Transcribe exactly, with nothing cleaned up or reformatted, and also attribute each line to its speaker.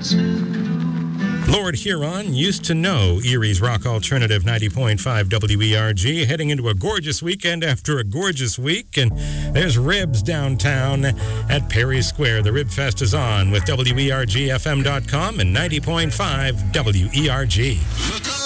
Speaker 1: Lord Huron used to know Erie's Rock Alternative ninety point five W E R G, heading into a gorgeous weekend after a gorgeous week. And there's ribs downtown at Perry Square. The Rib Fest is on with W E R G F M dot com and ninety point five W E R G.
Speaker 2: Look